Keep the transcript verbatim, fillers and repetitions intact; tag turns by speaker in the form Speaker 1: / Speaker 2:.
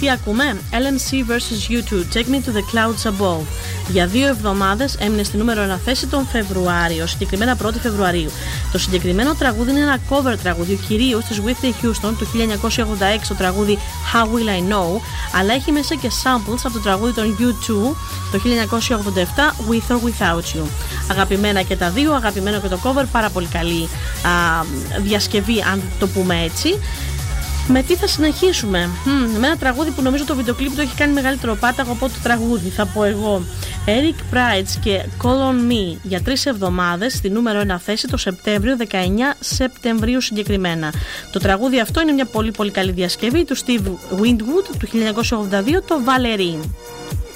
Speaker 1: Τι ακούμε? ελ εμ σι versus γιου τού, Take Me to the Clouds Above. Για δύο εβδομάδες έμεινε στη νούμερο ένα θέση τον Φεβρουάριο, συγκεκριμένα πρώτη Φεβρουαρίου. Το συγκεκριμένο τραγούδι είναι ένα cover τραγούδι, κυρίως της Whitney Houston του χίλια εννιακόσια ογδόντα έξι, το τραγούδι How Will I Know, αλλά έχει μέσα και samples από το τραγούδι των γιου τού το χίλια εννιακόσια ογδόντα επτά, With or Without You. Αγαπημένα και τα δύο, αγαπημένο και το cover, πάρα πολύ καλή α, διασκευή, αν το πούμε έτσι. Με τι θα συνεχίσουμε? Mm, με ένα τραγούδι που νομίζω το βίντεο κλιπ το έχει κάνει μεγαλύτερο πάταγο από το τραγούδι, θα πω εγώ. Eric Prydz και Call on Me για τρεις εβδομάδες στη νούμερο ένα θέση το Σεπτέμβριο, δεκαεννέα Σεπτεμβρίου συγκεκριμένα. Το τραγούδι αυτό είναι μια πολύ πολύ καλή διασκευή του Steve Winwood του χίλια εννιακόσια ογδόντα δύο, το Valerie.